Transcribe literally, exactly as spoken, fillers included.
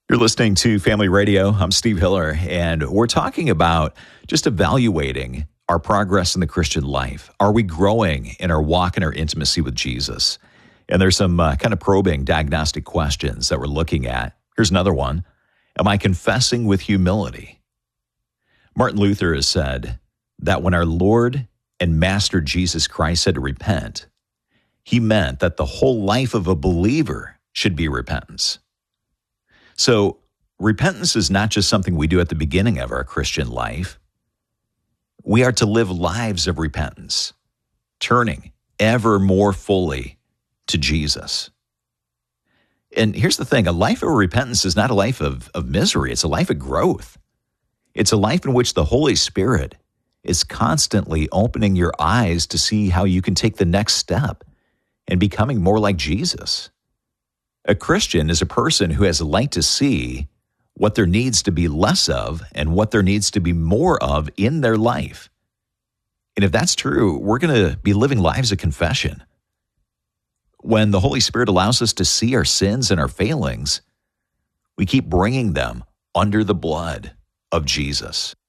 You're listening to Family Radio. I'm Steve Hiller, and we're talking about just evaluating our progress in the Christian life. Are we growing in our walk and our intimacy with Jesus? And there's some uh, kind of probing diagnostic questions that we're looking at. Here's another one. Am I confessing with humility? Martin Luther has said that when our Lord and Master Jesus Christ said to repent, he meant that the whole life of a believer should be repentance. So repentance is not just something we do at the beginning of our Christian life. We are to live lives of repentance, turning ever more fully to Jesus. And here's the thing, a life of repentance is not a life of, of misery. It's a life of growth. It's a life in which the Holy Spirit is constantly opening your eyes to see how you can take the next step in becoming more like Jesus. A Christian is a person who has a light to see what there needs to be less of and what there needs to be more of in their life. And if that's true, we're going to be living lives of confession. When the Holy Spirit allows us to see our sins and our failings, we keep bringing them under the blood of Jesus.